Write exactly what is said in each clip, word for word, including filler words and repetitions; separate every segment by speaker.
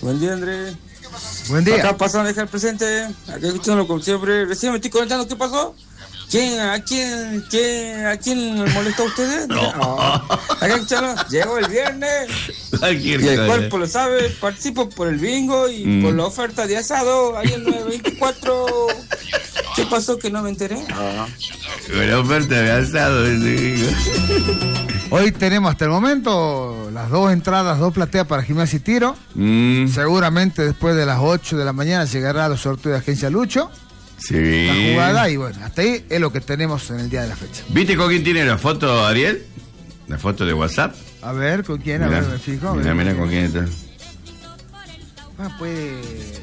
Speaker 1: Buen día, Andrés.
Speaker 2: Buen día.
Speaker 1: Acá pasando a dejar presente, acá escuchando como siempre. Recién me estoy comentando qué pasó. ¿Quién, a quién, quién, a quién molestó a ustedes? No. No. Acá escuchando, llegó el viernes. Y el cuerpo lo sabe, participo por el bingo y mm. por la oferta de asado ahí en nueve veinticuatro. ¿Qué pasó que no me enteré? Ah.
Speaker 3: Con la oferta de asado.
Speaker 2: Hoy tenemos hasta el momento las dos entradas, dos plateas para gimnasia y tiro.
Speaker 3: Mm.
Speaker 2: Seguramente después de las ocho de la mañana llegará los sorteos de Agencia Lucho.
Speaker 3: Sí.
Speaker 2: La jugada y bueno, hasta ahí es lo que tenemos en el día de la fecha.
Speaker 3: ¿Viste con quién tiene la foto, Ariel? La foto de WhatsApp.
Speaker 2: A ver, ¿con quién?
Speaker 3: Mirá,
Speaker 2: a ver, me fijo.
Speaker 3: Mira, mira con quién está.
Speaker 2: Ah, puede...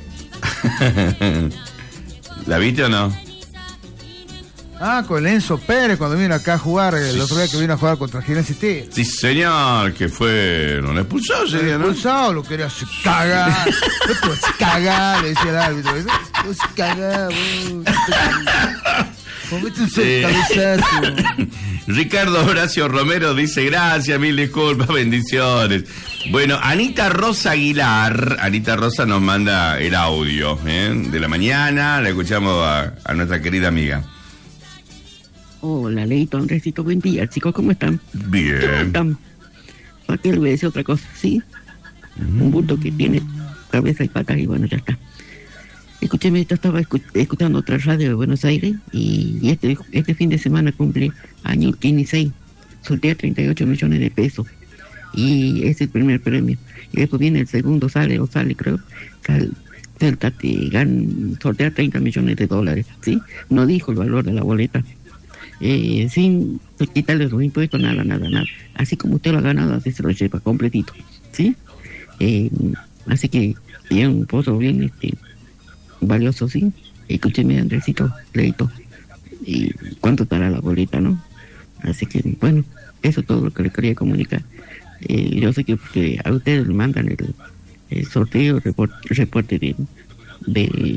Speaker 3: ¿La viste o no?
Speaker 2: Ah, con Enzo Pérez cuando vino acá a jugar, el sí. otro día que vino a jugar contra Gimnasia y Tiro.
Speaker 3: Sí, señor, que fue... ¿No lo expulsó ese día, no?
Speaker 2: Expulsado, lo quería hacer cagar. No puedo hacer cagar, le decía el árbitro. No puedo hacer cagar, comete un
Speaker 3: sí.
Speaker 2: cabezazo.
Speaker 3: Ricardo Horacio Romero dice, gracias, mil disculpas, bendiciones. Bueno, Anita Rosa Aguilar, Anita Rosa nos manda el audio ¿eh? de la mañana, la escuchamos a, a nuestra querida amiga.
Speaker 4: Hola, Leito, Andresito, buen día, chicos, ¿cómo están?
Speaker 3: Bien.
Speaker 4: ¿Cómo están? ¿Para qué le voy a decir otra cosa? ¿Sí? Mm. Un bulto que tiene cabeza y patas y bueno, ya está. Escúcheme, yo estaba escu- escuchando otra radio de Buenos Aires y, y este, este fin de semana cumple año dieciséis. Sortea treinta y ocho millones de pesos y es el primer premio. Y después viene el segundo, sale o sale, creo. Sal, Celta te gan, sortea treinta millones de dólares, ¿sí? No dijo el valor de la boleta. Eh, sin quitarle los impuestos, nada, nada, nada. Así como usted lo ha ganado, así se lo lleva completito, ¿sí? Eh, así que tiene un pozo bien este, valioso, ¿sí? Escúcheme, Andresito, Leito. ¿Y cuánto estará la boleta, no? Así que, bueno, eso es todo lo que le quería comunicar. Eh, yo sé que, que a ustedes le mandan el, el sorteo, el report, reporte de, de,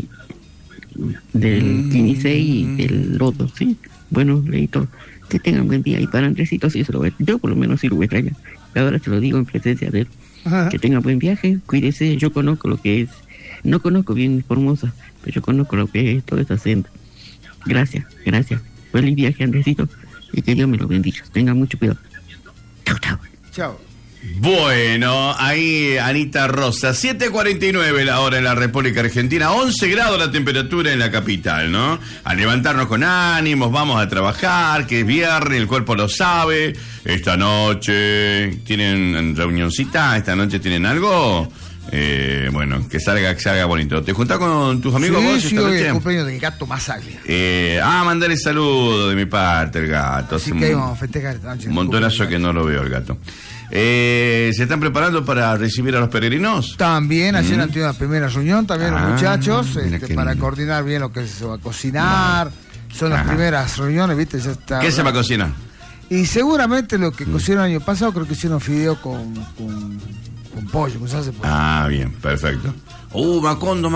Speaker 4: del quince y del loto, ¿sí? Bueno, Leito, que tengan buen día. Y para Andresito, sí se lo voy a... Yo por lo menos sí lo voy a traer. Ahora se lo digo en presencia de él. Ajá. Que tengan buen viaje, cuídese. Yo conozco lo que es... No conozco bien Formosa, pero yo conozco lo que es toda esta senda. Gracias, gracias. Feliz viaje, Andresito. Y que Dios me lo bendiga. Tengan mucho cuidado. Chao, chao.
Speaker 2: Chao.
Speaker 3: Bueno, ahí Anita Rosa, siete cuarenta y nueve la hora en la República Argentina, once grados la temperatura en la capital, ¿no? A levantarnos con ánimos, vamos a trabajar, que es viernes, el cuerpo lo sabe. Esta noche, ¿tienen reunioncita? ¿Esta noche tienen algo? Eh, bueno, que salga, que salga bonito. ¿Te juntás con tus amigos
Speaker 2: sí,
Speaker 3: vos
Speaker 2: sí,
Speaker 3: esta
Speaker 2: hoy
Speaker 3: noche?
Speaker 2: Es el cumpleaños del gato Masaglia.
Speaker 3: Eh, ah, mandarle saludos de mi parte, el gato.
Speaker 2: Así
Speaker 3: Hace
Speaker 2: que
Speaker 3: un,
Speaker 2: vamos a festejar esta noche.
Speaker 3: Un montonazo que no lo veo, el gato. Eh, ¿Se están preparando para recibir a los peregrinos?
Speaker 2: También, ayer mm. han tenido la primera reunión, también ah, los muchachos, este, para
Speaker 3: lindo.
Speaker 2: coordinar bien lo que se va a cocinar. No. Son las Ajá. primeras reuniones, ¿viste? Ya está,
Speaker 3: ¿qué
Speaker 2: ¿verdad?
Speaker 3: se va a cocinar?
Speaker 2: Y seguramente lo que mm. cocinaron el año pasado, creo que hicieron fideo con, con, con pollo, con salsa de pollo.
Speaker 3: Ah, bien, perfecto. Uh, Macondo, Macondo.